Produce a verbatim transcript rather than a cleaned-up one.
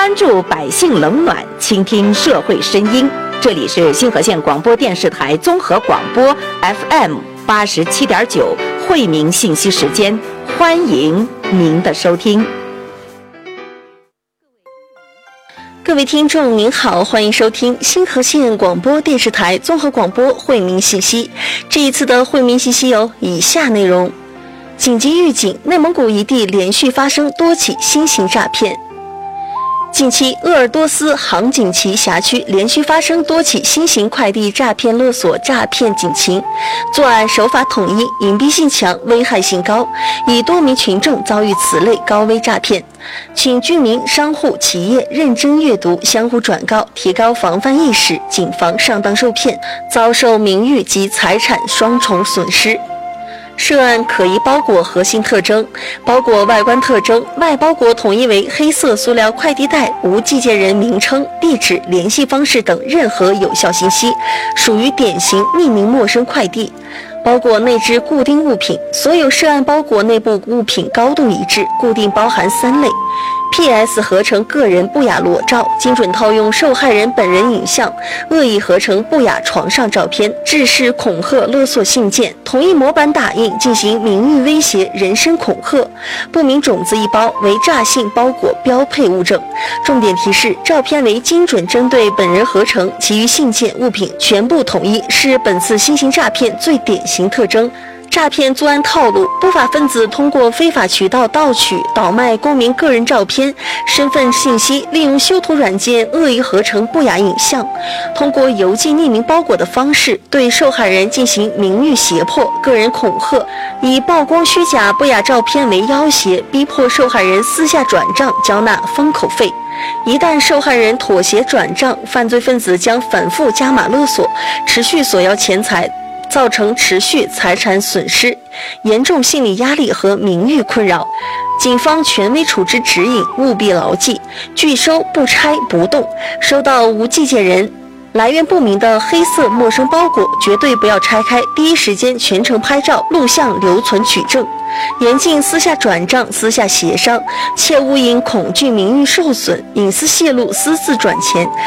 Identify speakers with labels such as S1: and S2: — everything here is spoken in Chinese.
S1: 关注百姓冷暖，倾听社会声音。这里是新河县广播电视台综合广播 F M 八十七点九惠民信息时间，欢迎您的收听。
S2: 各位听众您好，欢迎收听新河县广播电视台综合广播惠民信息。这一次的惠民信息有以下内容：紧急预警，内蒙古一地连续发生多起新型诈骗。近期，鄂尔多斯杭锦旗辖区连续发生多起新型快递诈骗勒索诈骗警情，作案手法统一，隐蔽性强，危害性高，已多名群众遭遇此类高危诈骗。请居民、商户、企业认真阅读，相互转告，提高防范意识，谨防上当受骗，遭受名誉及财产双重损失。涉案可疑包裹核心特征：包裹外观特征，外包裹统一为黑色塑料快递袋，无寄件人名称、地址、联系方式等任何有效信息，属于典型匿名陌生快递。包裹内置固定物品，所有涉案包裹内部物品高度一致，固定包含三类。P S 合成个人不雅裸照，精准套用受害人本人影像，恶意合成不雅床上照片，制式恐吓勒索信件，统一模板打印进行名誉威胁、人身恐吓。不明种子一包为诈信包裹标配物证。重点提示：照片为精准针对本人合成，其余信件物品全部统一，是本次新型诈骗最典型特征。诈骗作案套路：不法分子通过非法渠道盗取、倒卖公民个人照片、身份信息，利用修图软件恶意合成不雅影像，通过邮寄匿名包裹的方式对受害人进行名誉胁迫、个人恐吓，以曝光虚假不雅照片为要挟，逼迫受害人私下转账交纳封口费。一旦受害人妥协转账，犯罪分子将反复加码勒索，持续索要钱财，造成持续财产损失，严重心理压力和名誉困扰。警方权威处置指引务必牢记：拒收、不拆、不动。收到无寄件人、来源不明的黑色陌生包裹，绝对不要拆开，第一时间全程拍照、录像留存取证。严禁私下转账、私下协商，切勿因恐惧名誉受损、隐私泄露私自转钱，